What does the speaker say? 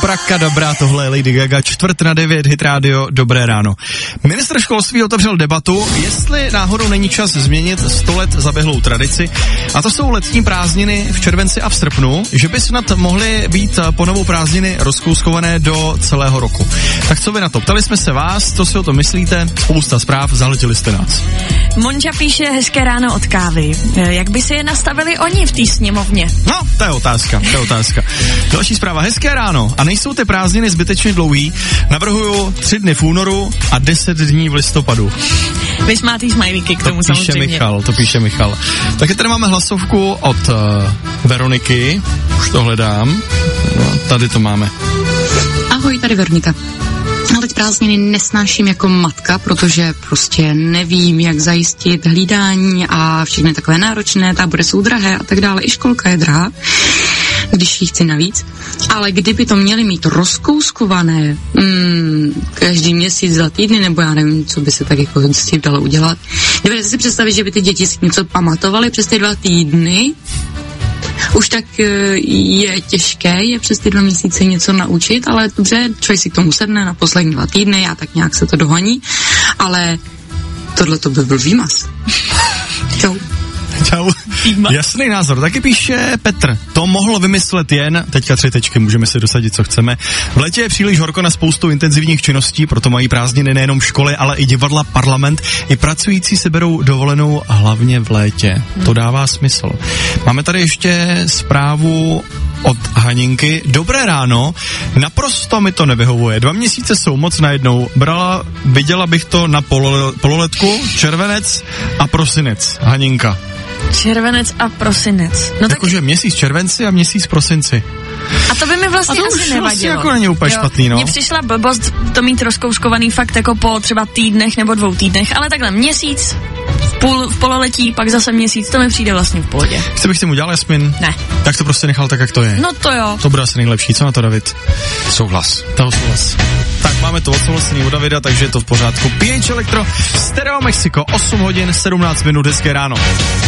Abrakadabra, tohle je Lady Gaga, 8:45, Hit Radio, dobré ráno. Ministr školství otevřel debatu, jestli náhodou není čas změnit 100 let zaběhlou tradici, a to jsou letní prázdniny v červenci a v srpnu, že by snad mohly být ponovu prázdniny rozkouskované do celého roku. Tak co vy na to? Ptali jsme se vás, co si o tom myslíte, spousta zpráv, zahltili jste nás. Monča píše hezké ráno od kávy. Jak by si je nastavili oni v té sněmovně? No, to je otázka. Další zpráva, hezké ráno. A nejsou ty prázdniny zbytečně dlouhý? Navrhuju 3 dny v únoru a 10 dní v listopadu. Vysmátý smajlíky k tomu samozřejmě. To píše Michal. Takže tady máme hlasovku od Veroniky. Už to hledám. No, tady to máme. Ahoj, tady Veronika. No, teď prázdniny nesnáším jako matka, protože prostě nevím, jak zajistit hlídání a všechny takové náročné, tábory jsou drahé a tak dále. I školka je drahá, když ji chci navíc. Ale kdyby to měli mít rozkouskované každý měsíc, 2 týdny, nebo já nevím, co by se tak jako s tím dalo udělat. Dovedete si představit, že by ty děti si něco pamatovali přes ty 2 týdny? Už tak je těžké je přes ty 2 měsíce něco naučit, ale dobře, člověk si k tomu sedne na poslední 2 týdny, já tak nějak se to dohoní, ale tohle to by byl výmaz. Čau. Jasný názor. Taky píše Petr. To mohl vymyslet jen, teďka 3 tečky, můžeme si dosadit, co chceme. V létě je příliš horko na spoustu intenzivních činností, proto mají prázdniny nejenom školy, ale i divadla, parlament. I pracující si berou dovolenou hlavně v létě. To dává smysl. Máme tady ještě zprávu od Haninky. Dobré ráno, naprosto mi to nevyhovuje. 2 měsíce jsou moc najednou. Viděla bych to na pololetku, červenec a prosinec. Haninka. Červenec a prosinec. No jakože měsíc červenci a měsíc prosinci. A to by mi vlastně asi nevadilo. Vlastně jako není úplně špatný, no. Mně přišla blbost to mít rozkouskovaný fakt jako po třeba týdnech nebo 2 týdnech, ale takhle měsíc, v pololetí, pak zase měsíc, to mi přijde vlastně v pohodě. Chci bych s tím udělal, Jasmin? Ne. Tak to prostě nechal tak, jak to je. No to jo. To bude asi nejlepší, co na to, David? Souhlas. Tak máme to odsouhlasený u Davida, takže je to v pořádku. PH Electro, Stereo Mexico, 8 hodin, 17 minut, hezké ráno.